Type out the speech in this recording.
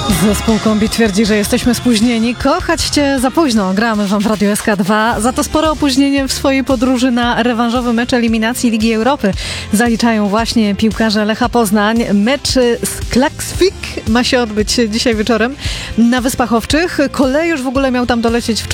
Zespół Kombi twierdzi, że jesteśmy spóźnieni. Kochać cię za późno. Gramy wam w Radiu SK2. Za to spore opóźnienie w swojej podróży na rewanżowy mecz eliminacji Ligi Europy zaliczają właśnie piłkarze Lecha Poznań. Mecz z Klaksvik ma się odbyć dzisiaj wieczorem na Wyspach Owczych. Kolejusz w ogóle miał tam dolecieć wczoraj.